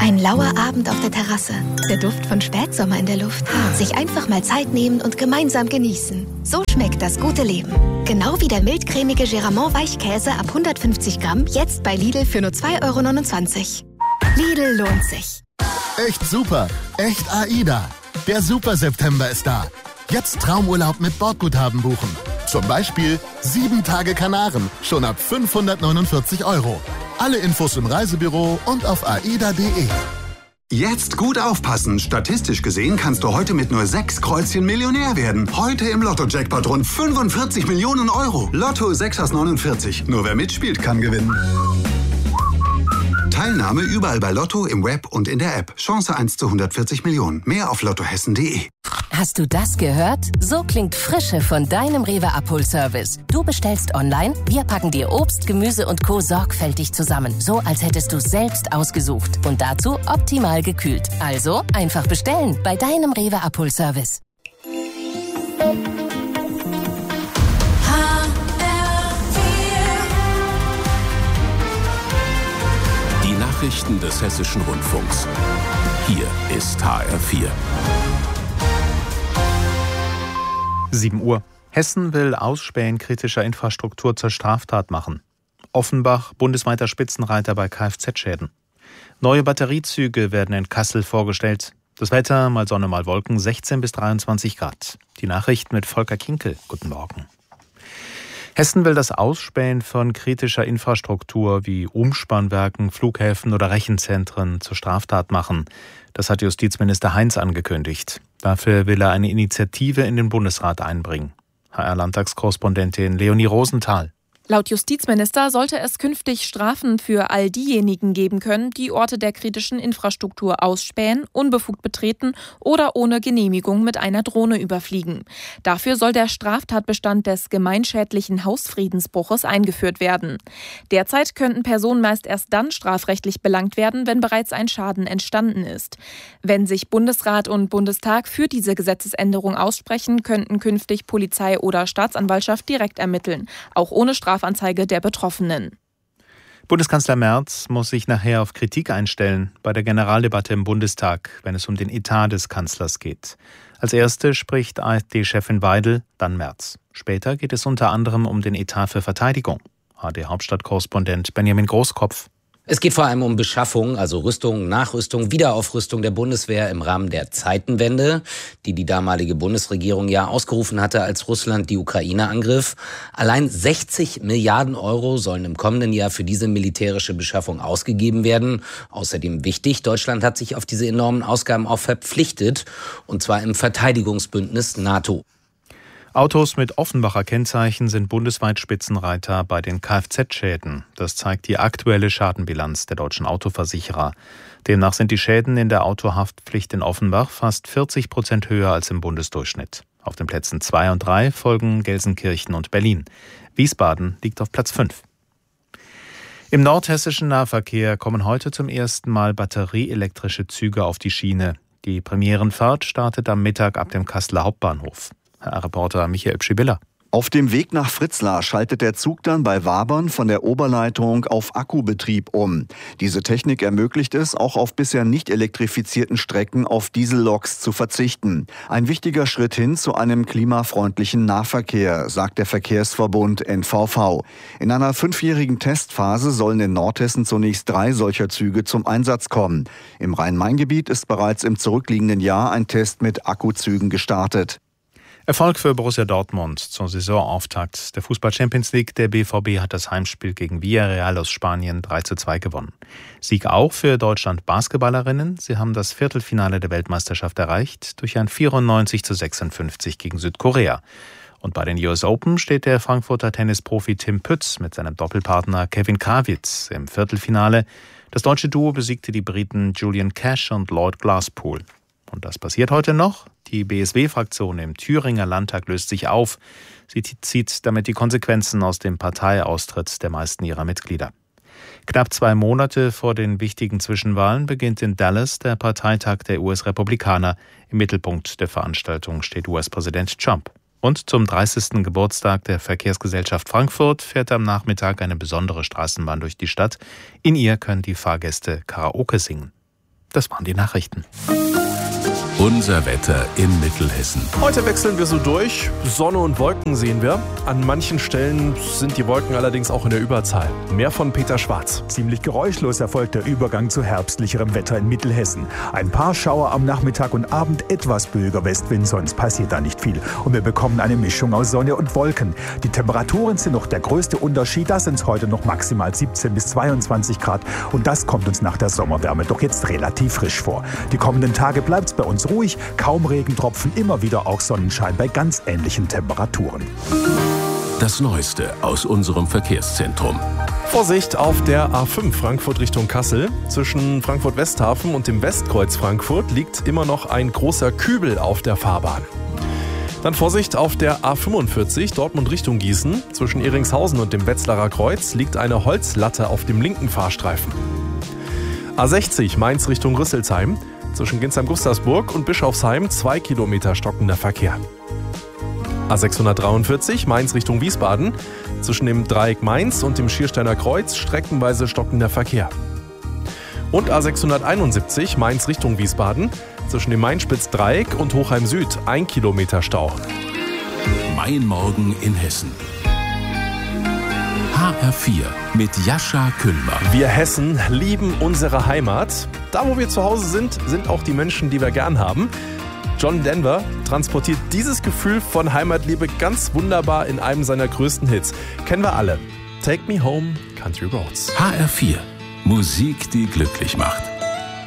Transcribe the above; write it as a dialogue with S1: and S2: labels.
S1: Ein lauer Abend auf der Terrasse. Der Duft von Spätsommer in der Luft. Sich einfach mal Zeit nehmen und gemeinsam genießen. So schmeckt das gute Leben. Genau wie der mildcremige Geramont Weichkäse ab 150 Gramm. Jetzt bei Lidl für nur 2,29 €. Lidl lohnt sich.
S2: Echt super. Echt AIDA. Der Super September ist da. Jetzt Traumurlaub mit Bordguthaben buchen. Zum Beispiel 7 Tage Kanaren. Schon ab 549 €. Alle Infos im Reisebüro und auf aida.de.
S3: Jetzt gut aufpassen. Statistisch gesehen kannst du heute mit nur 6 Kreuzchen Millionär werden. Heute im Lotto-Jackpot rund 45 Millionen €. Lotto 6 aus 49. Nur wer mitspielt, kann gewinnen. Teilnahme überall bei Lotto, im Web und in der App. Chance 1 zu 140 Millionen. Mehr auf lottohessen.de.
S4: Hast du das gehört? So klingt Frische von deinem Rewe-Abholservice. Du bestellst online, wir packen dir Obst, Gemüse und Co. sorgfältig zusammen. So, als hättest du es selbst ausgesucht. Und dazu optimal gekühlt. Also einfach bestellen bei deinem Rewe-Abholservice.
S5: Die Nachrichten des Hessischen Rundfunks. Hier ist HR4.
S6: 7 Uhr. Hessen will Ausspähen kritischer Infrastruktur zur Straftat machen. Offenbach, bundesweiter Spitzenreiter bei Kfz-Schäden. Neue Batteriezüge werden in Kassel vorgestellt. Das Wetter, mal Sonne, mal Wolken, 16 bis 23 Grad. Die Nachricht mit Volker Kinkel. Guten Morgen. Hessen will das Ausspähen von kritischer Infrastruktur wie Umspannwerken, Flughäfen oder Rechenzentren zur Straftat machen. Das hat Justizminister Heinz angekündigt. Dafür will er eine Initiative in den Bundesrat einbringen. HR-Landtagskorrespondentin Leonie Rosenthal.
S7: Laut Justizminister sollte es künftig Strafen für all diejenigen geben können, die Orte der kritischen Infrastruktur ausspähen, unbefugt betreten oder ohne Genehmigung mit einer Drohne überfliegen. Dafür soll der Straftatbestand des gemeinschädlichen Hausfriedensbruches eingeführt werden. Derzeit könnten Personen meist erst dann strafrechtlich belangt werden, wenn bereits ein Schaden entstanden ist. Wenn sich Bundesrat und Bundestag für diese Gesetzesänderung aussprechen, könnten künftig Polizei oder Staatsanwaltschaft direkt ermitteln, auch ohne Strafanzeige der Betroffenen.
S6: Bundeskanzler Merz muss sich nachher auf Kritik einstellen bei der Generaldebatte im Bundestag, wenn es um den Etat des Kanzlers geht. Als erste spricht AfD-Chefin Weidel, dann Merz. Später geht es unter anderem um den Etat für Verteidigung. ARD-Hauptstadtkorrespondent Benjamin Großkopf.
S8: Es geht vor allem um Beschaffung, also Rüstung, Nachrüstung, Wiederaufrüstung der Bundeswehr im Rahmen der Zeitenwende, die damalige Bundesregierung ja ausgerufen hatte, als Russland die Ukraine angriff. Allein 60 Milliarden € sollen im kommenden Jahr für diese militärische Beschaffung ausgegeben werden. Außerdem wichtig, Deutschland hat sich auf diese enormen Ausgaben auch verpflichtet, und zwar im Verteidigungsbündnis NATO.
S6: Autos mit Offenbacher Kennzeichen sind bundesweit Spitzenreiter bei den Kfz-Schäden. Das zeigt die aktuelle Schadenbilanz der deutschen Autoversicherer. Demnach sind die Schäden in der Autohaftpflicht in Offenbach fast 40% höher als im Bundesdurchschnitt. Auf den Plätzen 2 und 3 folgen Gelsenkirchen und Berlin. Wiesbaden liegt auf Platz 5. Im nordhessischen Nahverkehr kommen heute zum ersten Mal batterieelektrische Züge auf die Schiene. Die Premierenfahrt startet am Mittag ab dem Kasseler Hauptbahnhof. Reporter Michael Pschibilla.
S9: Auf dem Weg nach Fritzlar schaltet der Zug dann bei Wabern von der Oberleitung auf Akkubetrieb um. Diese Technik ermöglicht es, auch auf bisher nicht elektrifizierten Strecken auf Dieselloks zu verzichten. Ein wichtiger Schritt hin zu einem klimafreundlichen Nahverkehr, sagt der Verkehrsverbund NVV. In einer 5-jährigen Testphase sollen in Nordhessen zunächst 3 solcher Züge zum Einsatz kommen. Im Rhein-Main-Gebiet ist bereits im zurückliegenden Jahr ein Test mit Akkuzügen gestartet.
S6: Erfolg für Borussia Dortmund zur Saisonauftakt der Fußball-Champions League. Der BVB hat das Heimspiel gegen Villarreal aus Spanien 3:2 gewonnen. Sieg auch für Deutschland-Basketballerinnen. Sie haben das Viertelfinale der Weltmeisterschaft erreicht durch ein 94:56 gegen Südkorea. Und bei den US Open steht der Frankfurter Tennisprofi Tim Pütz mit seinem Doppelpartner Kevin Krawitz im Viertelfinale. Das deutsche Duo besiegte die Briten Julian Cash und Lloyd Glasspool. Und das passiert heute noch. Die BSW-Fraktion im Thüringer Landtag löst sich auf. Sie zieht damit die Konsequenzen aus dem Parteiaustritt der meisten ihrer Mitglieder. Knapp 2 Monate vor den wichtigen Zwischenwahlen beginnt in Dallas der Parteitag der US-Republikaner. Im Mittelpunkt der Veranstaltung steht US-Präsident Trump. Und zum 30. Geburtstag der Verkehrsgesellschaft Frankfurt fährt am Nachmittag eine besondere Straßenbahn durch die Stadt. In ihr können die Fahrgäste Karaoke singen. Das waren die Nachrichten.
S5: Unser Wetter in Mittelhessen.
S10: Heute wechseln wir so durch. Sonne und Wolken sehen wir. An manchen Stellen sind die Wolken allerdings auch in der Überzahl. Mehr von Peter Schwarz.
S11: Ziemlich geräuschlos erfolgt der Übergang zu herbstlicherem Wetter in Mittelhessen. Ein paar Schauer am Nachmittag und Abend, etwas böiger Westwind, sonst passiert da nicht viel. Und wir bekommen eine Mischung aus Sonne und Wolken. Die Temperaturen sind noch der größte Unterschied. Da sind es heute noch maximal 17 bis 22 Grad. Und das kommt uns nach der Sommerwärme doch jetzt relativ frisch vor. Die kommenden Tage bleibt es bei uns ruhig, kaum Regentropfen, immer wieder auch Sonnenschein bei ganz ähnlichen Temperaturen.
S5: Das Neueste aus unserem Verkehrszentrum.
S10: Vorsicht auf der A5 Frankfurt Richtung Kassel. Zwischen Frankfurt-Westhafen und dem Westkreuz Frankfurt liegt immer noch ein großer Kübel auf der Fahrbahn. Dann Vorsicht auf der A45 Dortmund Richtung Gießen. Zwischen Ehringshausen und dem Wetzlarer Kreuz liegt eine Holzlatte auf dem linken Fahrstreifen. A60 Mainz Richtung Rüsselsheim. Zwischen Ginsheim-Gustavsburg und Bischofsheim 2 Kilometer stockender Verkehr. A643 Mainz Richtung Wiesbaden. Zwischen dem Dreieck Mainz und dem Schiersteiner Kreuz streckenweise stockender Verkehr. Und A671 Mainz Richtung Wiesbaden. Zwischen dem Mainspitz-Dreieck und Hochheim Süd 1 Kilometer Stau.
S5: Mein Morgen in Hessen. HR4 mit Jascha Kühlmann.
S10: Wir Hessen lieben unsere Heimat. Da, wo wir zu Hause sind, sind auch die Menschen, die wir gern haben. John Denver transportiert dieses Gefühl von Heimatliebe ganz wunderbar in einem seiner größten Hits. Kennen wir alle. Take Me Home, Country Roads.
S5: HR4. Musik, die glücklich macht.